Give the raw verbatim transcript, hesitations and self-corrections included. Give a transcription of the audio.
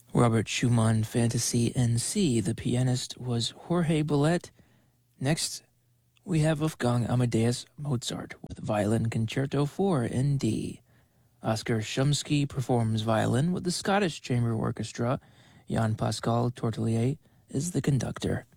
Robert Schumann, Fantasy in C. The pianist was Jorge Bolet. Next, we have Wolfgang Amadeus Mozart with Violin Concerto four in D. Oskar Shumsky performs violin with the Scottish Chamber Orchestra. Jan Pascal Tortelier is the conductor.